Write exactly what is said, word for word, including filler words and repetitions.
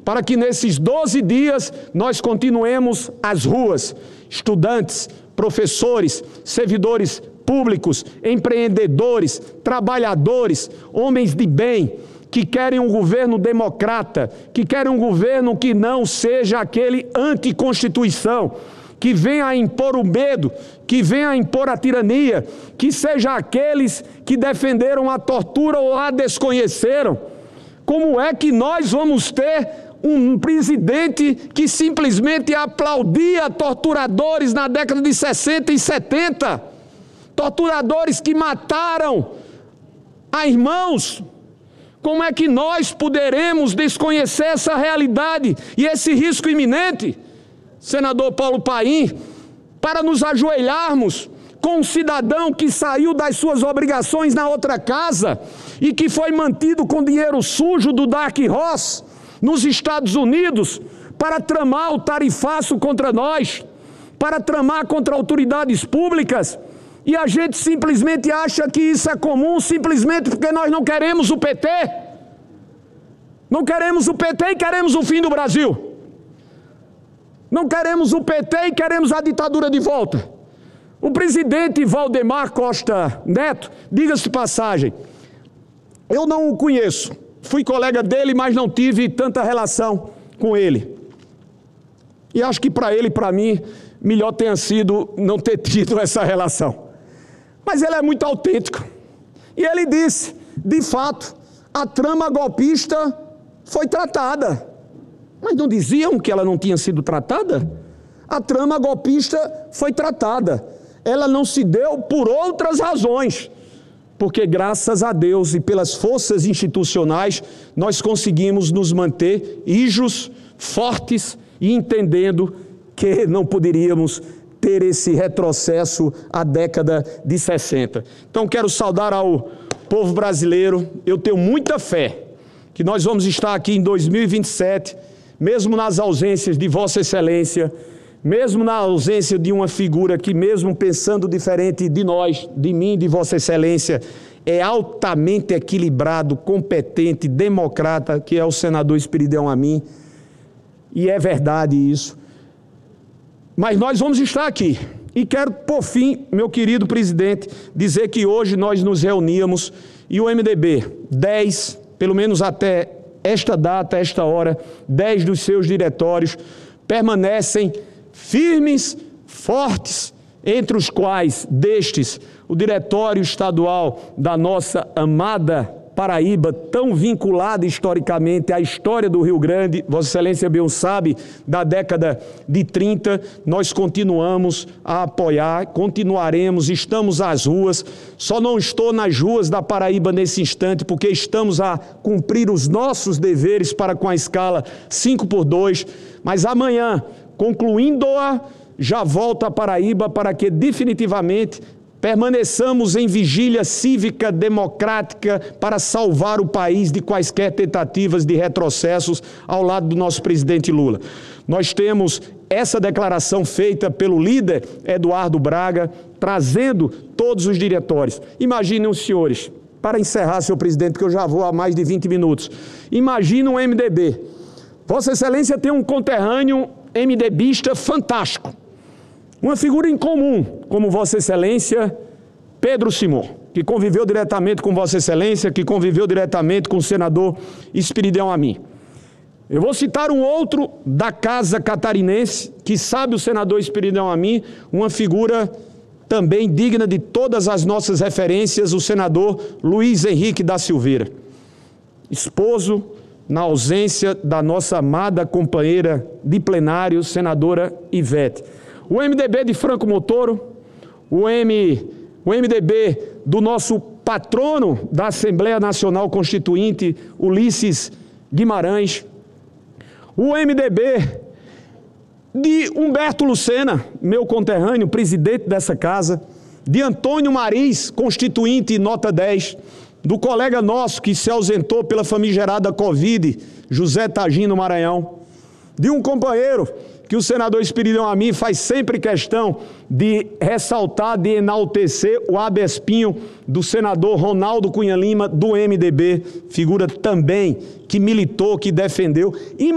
para que nesses doze dias nós continuemos as ruas, estudantes, professores, servidores públicos, empreendedores, trabalhadores, homens de bem, que querem um governo democrata, que querem um governo que não seja aquele anticonstituição, que venha a impor o medo, que venha a impor a tirania, que seja aqueles que defenderam a tortura ou a desconheceram. Como é que nós vamos ter um presidente que simplesmente aplaudia torturadores na década de sessenta e setenta? Torturadores que mataram a irmãos. Como é que nós poderemos desconhecer essa realidade e esse risco iminente, senador Paulo Paim, para nos ajoelharmos com um cidadão que saiu das suas obrigações na outra casa e que foi mantido com dinheiro sujo do Dark Horse nos Estados Unidos para tramar o tarifaço contra nós, para tramar contra autoridades públicas, e a gente simplesmente acha que isso é comum simplesmente porque nós não queremos o P T. Não queremos o P T e queremos o fim do Brasil. Não queremos o P T e queremos a ditadura de volta. O presidente Valdemar Costa Neto, diga-se de passagem, eu não o conheço, fui colega dele, mas não tive tanta relação com ele. E acho que para ele e para mim, melhor tenha sido não ter tido essa relação. Mas ele é muito autêntico. E ele disse, de fato, a trama golpista foi tratada. Mas não diziam que ela não tinha sido tratada? A trama golpista foi tratada. Ela não se deu por outras razões. Porque graças a Deus e pelas forças institucionais, nós conseguimos nos manter ijos, fortes e entendendo que não poderíamos ter esse retrocesso à década de sessenta. Então quero saudar ao povo brasileiro, eu tenho muita fé que nós vamos estar aqui em dois mil e vinte e sete, mesmo nas ausências de Vossa Excelência, mesmo na ausência de uma figura que, mesmo pensando diferente de nós, de mim, de Vossa Excelência, é altamente equilibrado, competente, democrata, que é o senador Espíridão Amin, e é verdade isso. Mas nós vamos estar aqui. E quero, por fim, meu querido presidente, dizer que hoje nós nos reuníamos e o M D B, dez, pelo menos até esta data, esta hora, dez dos seus diretórios permanecem firmes, fortes, entre os quais, destes, o diretório estadual da nossa amada Paraíba, tão vinculada historicamente à história do Rio Grande, Vossa Excelência bem sabe, da década de trinta, nós continuamos a apoiar, continuaremos, estamos às ruas, só não estou nas ruas da Paraíba nesse instante, porque estamos a cumprir os nossos deveres para com a escala cinco por dois, mas amanhã, concluindo-a, já volto à Paraíba para que definitivamente permaneçamos em vigília cívica democrática para salvar o país de quaisquer tentativas de retrocessos ao lado do nosso presidente Lula. Nós temos essa declaração feita pelo líder Eduardo Braga, trazendo todos os diretórios. Imaginem os senhores, para encerrar, senhor presidente, porque eu já vou há mais de vinte minutos. Imaginem um M D B. Vossa Excelência tem um conterrâneo MDBista fantástico. Uma figura incomum, como Vossa Excelência Pedro Simão, que conviveu diretamente com Vossa Excelência, que conviveu diretamente com o senador Espíridão Amin. Eu vou citar um outro da Casa Catarinense, que sabe o senador Espíridão Amin, uma figura também digna de todas as nossas referências, o senador Luiz Henrique da Silveira, esposo, na ausência da nossa amada companheira de plenário, senadora Ivete. O M D B de Franco Montoro, o, M, o M D B do nosso patrono da Assembleia Nacional Constituinte, Ulisses Guimarães, o M D B de Humberto Lucena, meu conterrâneo, presidente dessa casa, de Antônio Mariz, constituinte nota dez, do colega nosso que se ausentou pela famigerada Covid, José Tagino Maranhão, de um companheiro que o senador Espíridão Amin faz sempre questão de ressaltar, de enaltecer o abespinho do senador Ronaldo Cunha Lima, do M D B, figura também que militou, que defendeu.